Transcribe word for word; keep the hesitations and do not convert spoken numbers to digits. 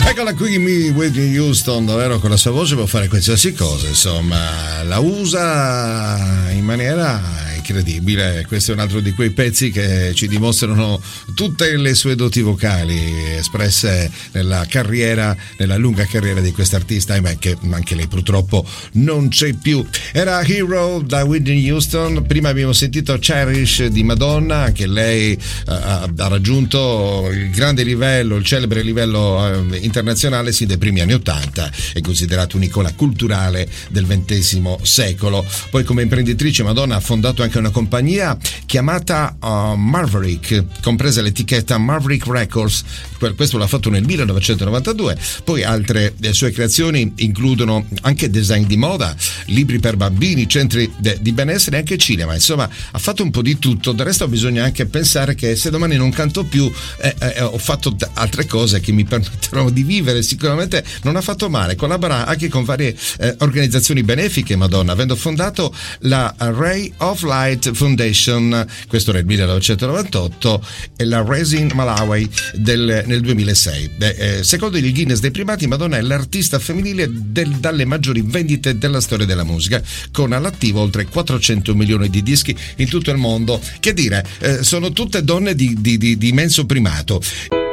Eccola qui, mi Whitney Houston, davvero con la sua voce può fare qualsiasi cosa, insomma, la usa in maniera incredibile. Questo è un altro di quei pezzi che ci dimostrano tutte le sue doti vocali espresse nella carriera, nella lunga carriera di quest'artista, e beh, che anche lei purtroppo non c'è più. Era Hero da Whitney Houston, prima abbiamo sentito Cherish di Madonna, anche lei uh, ha raggiunto il grande livello, il celebre livello uh, internazionale sin dai primi anni ottanta, è considerato un'icona culturale del ventesimo secolo. Poi come imprenditrice Madonna ha fondato anche una compagnia chiamata uh, Maverick, compresa l'etichetta Maverick Records, questo l'ha fatto nel millenovecentonovantadue. Poi altre delle sue creazioni includono anche design di moda, libri per bambini, centri de- di benessere e anche cinema, insomma ha fatto un po' di tutto. Del resto bisogna anche pensare che se domani non canto più eh, eh, ho fatto t- altre cose che mi permetteranno di vivere, sicuramente non ha fatto male. Collabora anche con varie eh, organizzazioni benefiche Madonna, avendo fondato la Ray of Light Foundation, questo nel millenovecentonovantotto, e la Raising Malawi del, nel duemilasei. Beh, eh, secondo il Guinness dei primati, Madonna è l'artista femminile del, dalle maggiori vendite della storia della musica, con all'attivo oltre quattrocento milioni di dischi in tutto il mondo. Che dire, eh, sono tutte donne di, di, di, di immenso primato.